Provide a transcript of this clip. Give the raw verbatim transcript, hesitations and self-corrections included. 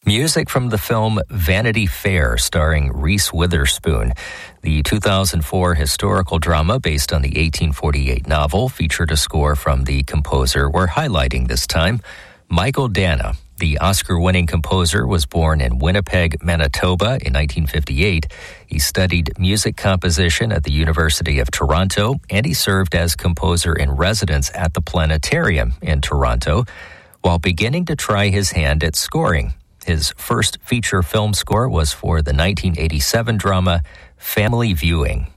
Music from the film Vanity Fair, starring Reese Witherspoon. The two thousand four historical drama based on the eighteen forty-eight novel featured a score from the composer we're highlighting this time, Michael Dana. The Oscar-winning composer was born in Winnipeg, Manitoba in nineteen fifty-eight. He studied music composition at the University of Toronto, and he served as composer in residence at the Planetarium in Toronto, while beginning to try his hand at scoring. His first feature film score was for the nineteen eighty-seven drama Family Viewing.